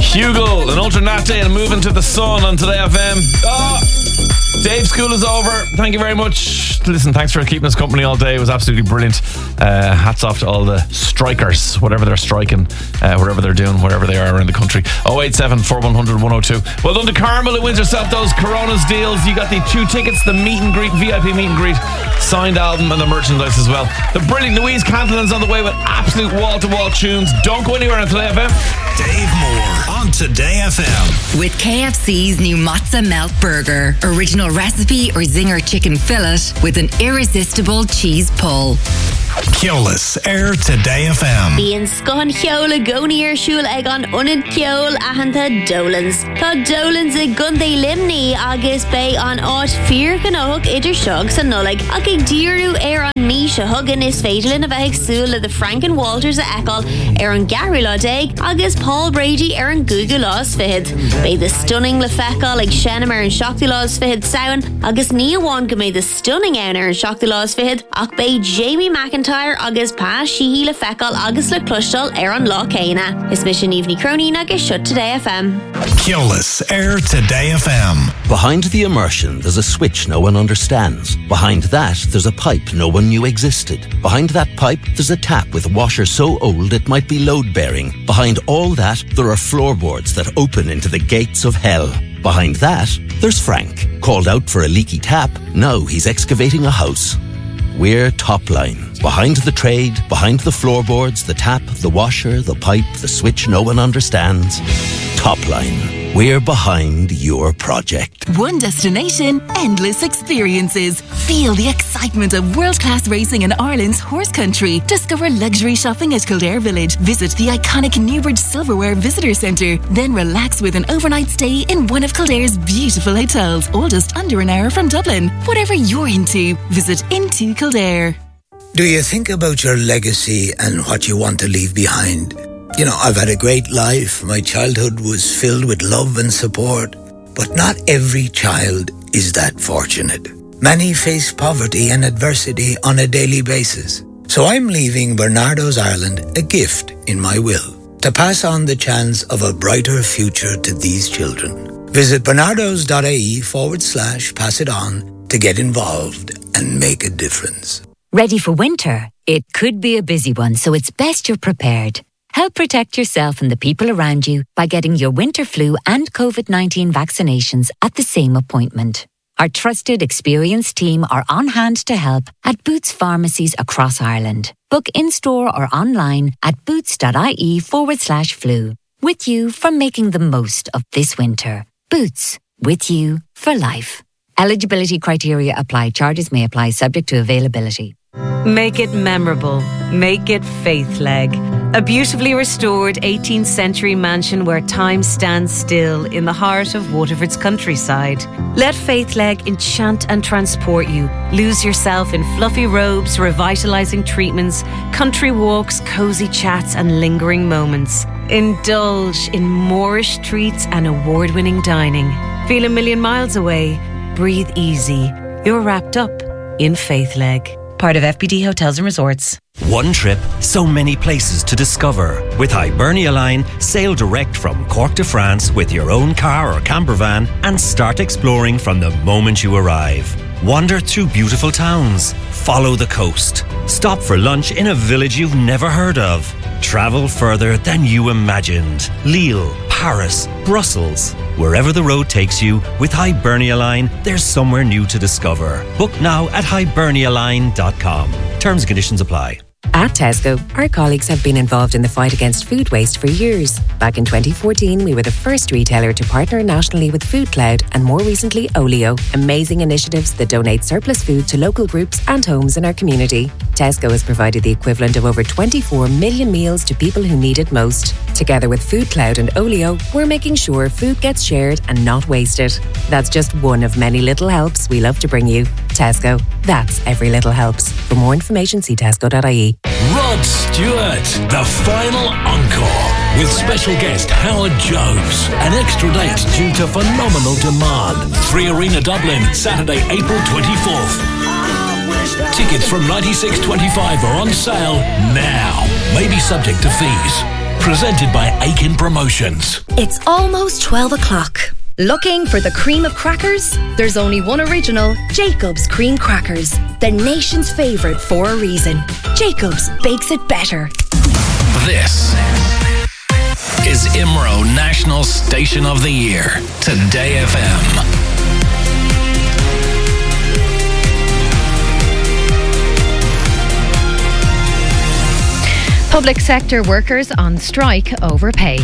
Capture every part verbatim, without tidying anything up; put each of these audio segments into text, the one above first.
Hugel and Ultra Nat Day and Moving to the Sun on Today F M. Oh, Dave's school is over. Thank you very much. Listen, thanks for keeping us company all day. It was absolutely brilliant. Uh, hats off to all the strikers, whatever they're striking, uh, whatever they're doing, wherever they are around the country. oh eight seven, four one hundred, one oh two. Well done to Carmel, who wins herself those Coronas deals. You got the two tickets, the meet and greet, V I P meet and greet, signed album and the merchandise as well. The brilliant Louise Cantillon's on the way with absolute wall-to-wall tunes. Don't go anywhere on Today F M. Dave Moore on Today F M. With K F C's new Mozza Melt Burger. Original recipe or zinger chicken fillet with an irresistible cheese pull. Keolis, Air Today F M. Bíonn scohan cheola gcónaí ar siúl ag an ionad ceol ahananta Dolans. Tá Dolans i gundé limní agus bé an áit fíor ganoch idir seog sa nullig ag ag díriú ar an míse hugan is féidirlin a bheith súla the Franken Walters a eáil ar an Gary Lodeg agus Paul Brady ar an Google Laws fihid. Bé the stunning le feáil ag Shannon ar an Shakti Laws fihid saoin agus ní amháin go mé the stunning ann ar an Shakti Laws fihid ach bé Jamie McIntyre agus pa síhí le feáil agus le clustal ar an lá céine. Is mission Evening Crony agus shut Today F M. Keolis, Air Today F M. Behind the immersion, there's a switch no one understands. Behind that, there's a pipe no one knew existed. Behind that pipe, there's a tap with washer so old it might be load-bearing. Behind all that, there are floorboards that open into the gates of hell. Behind that, there's Frank. Called out for a leaky tap, now he's excavating a house. We're Topline. Behind the trade, behind the floorboards, the tap, the washer, the pipe, the switch no one understands. Topline. We're behind your project. One destination, endless experiences. Feel the excitement of world-class racing in Ireland's horse country. Discover luxury shopping at Kildare Village. Visit the iconic Newbridge Silverware Visitor Centre. Then relax with an overnight stay in one of Kildare's beautiful hotels, all just under an hour from Dublin. Whatever you're into, visit Into Kildare. Do you think about your legacy and what you want to leave behind? You know, I've had a great life. My childhood was filled with love and support. But not every child is that fortunate. Many face poverty and adversity on a daily basis. So I'm leaving Bernardo's Ireland a gift in my will to pass on the chance of a brighter future to these children. Visit bernardos.ie forward slash pass it on to get involved and make a difference. Ready for winter? It could be a busy one, so it's best you're prepared. Help protect yourself and the people around you by getting your winter flu and COVID nineteen vaccinations at the same appointment. Our trusted, experienced team are on hand to help at Boots pharmacies across Ireland. Book in-store or online at boots.ie forward slash flu. With you for making the most of this winter. Boots, with you for life. Eligibility criteria apply. Charges may apply subject to availability. Make it memorable. Make it Faithleg. A beautifully restored eighteenth century mansion where time stands still in the heart of Waterford's countryside. Let Faithleg enchant and transport you. Lose yourself in fluffy robes, revitalising treatments, country walks, cosy chats and lingering moments. Indulge in Moorish treats and award-winning dining. Feel a million miles away. Breathe easy. You're wrapped up in Faithleg. Part of F B D Hotels and Resorts. One trip, so many places to discover. With Hibernia Line, sail direct from Cork to France with your own car or camper van and start exploring from the moment you arrive. Wander through beautiful towns. Follow the coast. Stop for lunch in a village you've never heard of. Travel further than you imagined. Lille, Paris, Brussels. Wherever the road takes you, with Hibernia Line, there's somewhere new to discover. Book now at hibernia line dot com. Terms and conditions apply. At Tesco, our colleagues have been involved in the fight against food waste for years. Back in twenty fourteen, we were the first retailer to partner nationally with Food Cloud and more recently Olio, amazing initiatives that donate surplus food to local groups and homes in our community. Tesco has provided the equivalent of over twenty-four million meals to people who need it most. Together with Food Cloud and Olio, we're making sure food gets shared and not wasted. That's just one of many little helps we love to bring you. Tesco, that's every little helps. For more information, see tesco dot I E. Rod Stewart, the final encore with special guest Howard Jones. An extra date due to phenomenal demand. Three Arena Dublin, Saturday, April twenty-fourth. Tickets from ninety-six twenty-five are on sale now. Maybe subject to fees. Presented by Aiken Promotions. It's almost twelve o'clock. Looking for the cream of crackers? There's only one original, Jacob's Cream Crackers. The nation's favourite for a reason. Jacob's bakes it better. This is I M R O National Station of the Year. Today F M. Public sector workers on strike over pay.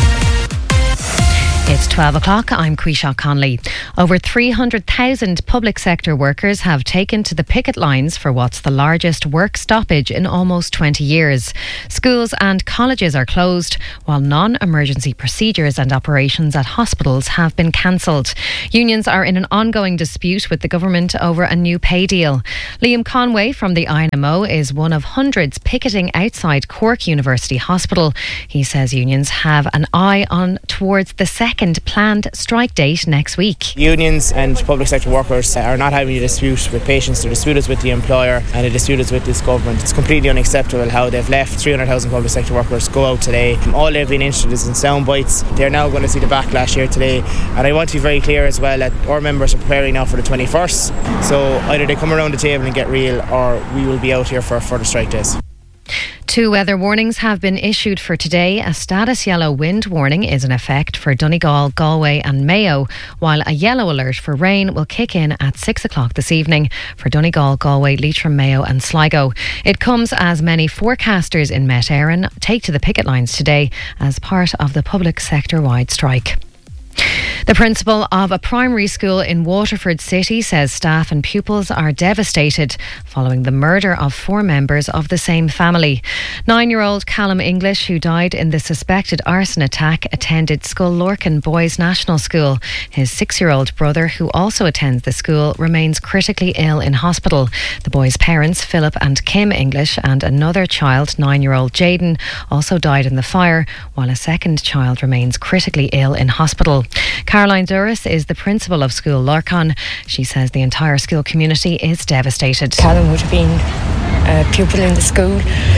It's twelve o'clock. I'm Quisha Conley. Over three hundred thousand public sector workers have taken to the picket lines for what's the largest work stoppage in almost twenty years. Schools and colleges are closed, while non-emergency procedures and operations at hospitals have been cancelled. Unions are in an ongoing dispute with the government over a new pay deal. Liam Conway from the I N M O is one of hundreds picketing outside Cork University Hospital. He says unions have an eye on towards the second planned strike date next week. Unions and public sector workers are not having a dispute with patients. Their dispute is with the employer and a dispute is with this government. It's completely unacceptable how they've left three hundred thousand public sector workers go out today. All they've been interested is in sound bites. They're now going to see the backlash here today, and I want to be very clear as well that our members are preparing now for the twenty-first, so either they come around the table and get real, or we will be out here for further strike days. Two weather warnings have been issued for today. A status yellow wind warning is in effect for Donegal, Galway and Mayo, while a yellow alert for rain will kick in at six o'clock this evening for Donegal, Galway, Leitrim, Mayo and Sligo. It comes as many forecasters in Met Éireann take to the picket lines today as part of the public sector-wide strike. The principal of a primary school in Waterford City says staff and pupils are devastated following the murder of four members of the same family. Nine-year-old Callum English, who died in the suspected arson attack, attended Scullorcan Boys National School. His six-year-old brother, who also attends the school, remains critically ill in hospital. The boys' parents, Philip and Kim English, and another child, nine-year-old Jaden, also died in the fire, while a second child remains critically ill in hospital. Caroline Duras is the principal of Scullorcan. She says the entire school community is devastated. Callum would have been a pupil in the school,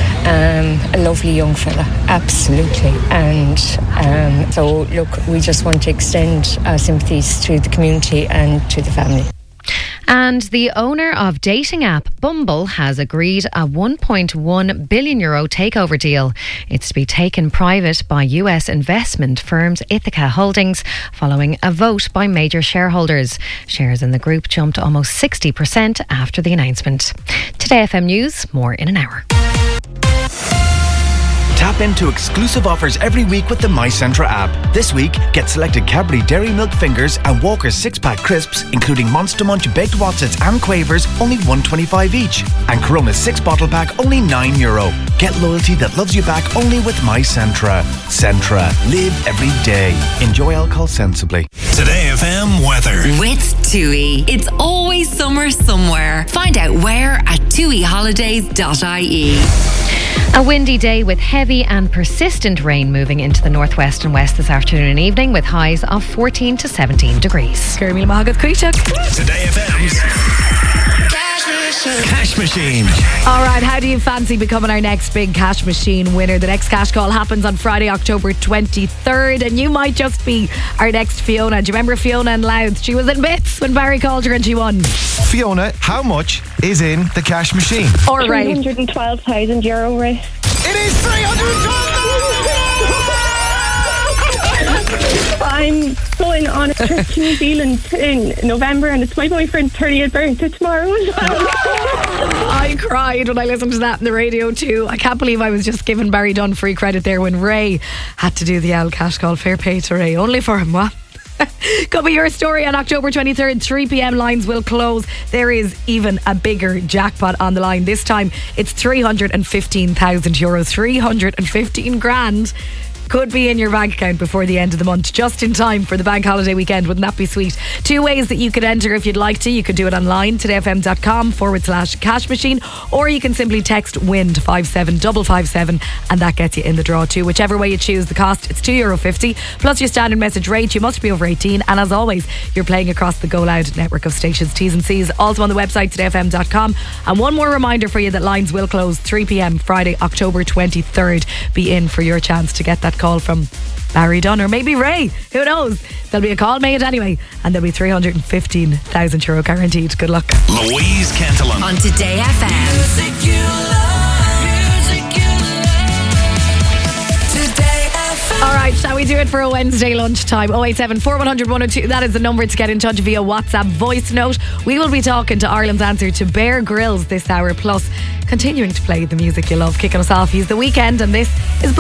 um, a lovely young fella, absolutely. And um, so, look, we just want to extend our sympathies to the community and to the family. And the owner of dating app Bumble has agreed a one point one billion euro takeover deal. It's to be taken private by U S investment firms Ithaca Holdings following a vote by major shareholders. Shares in the group jumped almost sixty percent after the announcement. Today F M News, more in an hour. Tap into exclusive offers every week with the MyCentra app. This week, get selected Cadbury Dairy Milk Fingers and Walker's six-pack crisps, including Monster Munch Baked Wotsits and Quavers, only one twenty-five each. And Corona's six-bottle pack, only nine euro. Get loyalty that loves you back only with MyCentra. Centra. Live every day. Enjoy alcohol sensibly. Today F M weather. With TUI. It's always summer somewhere. Find out where at tui holidays dot I E. A windy day with heavy and persistent rain moving into the northwest and west this afternoon and evening, with highs of fourteen to seventeen degrees. Kermil Mahagad Kuichuk. Today F M's Cash Machine. All right, how do you fancy becoming our next big Cash Machine winner? The next cash call happens on Friday, October twenty-third, and you might just be our next Fiona. Do you remember Fiona in Louth? She was in bits when Barry called her and she won. Fiona, how much is in the Cash Machine? All right. three hundred twelve thousand euro, right? It is three hundred twelve thousand! I'm going on a trip to New Zealand in November, and it's my boyfriend's thirtieth birthday tomorrow as well. I cried when I listened to that on the radio too. I can't believe I was just giving Barry Dunn free credit there when Ray had to do the Al cash call. Fair play to Ray, only for him, what? Could be your story on October twenty-third. three p.m. lines will close. There is even a bigger jackpot on the line. This time it's three hundred fifteen thousand euro, three hundred fifteen grand could be in your bank account before the end of the month, just in time for the bank holiday weekend. Wouldn't that be sweet? Two ways that you could enter if you'd like to. You could do it online, todayfm.com forward slash cash machine, or you can simply text WIN to five seven five five seven and that gets you in the draw too. Whichever way you choose, the cost, it's two euro fifty plus your standard message rate. You must be over eighteen, and as always, you're playing across the Go Loud network of stations. T's and C's also on the website today f m dot com. And one more reminder for you that lines will close three p.m. Friday, October twenty-third. Be in for your chance to get that call from Barry Dunn or maybe Ray, who knows. There'll be a call made anyway, and there'll be three hundred fifteen thousand euro guaranteed. Good luck. Louise Cantillon on Today F M. Music you love, music you love. Today F M. Alright, shall we do it for a Wednesday lunchtime? oh eight seven four one hundred one oh two. That is the number to get in touch via WhatsApp voice note. We will be talking to Ireland's answer to Bear Grylls this hour, plus continuing to play the music you love. Kicking us off, he's The Weekend, and this is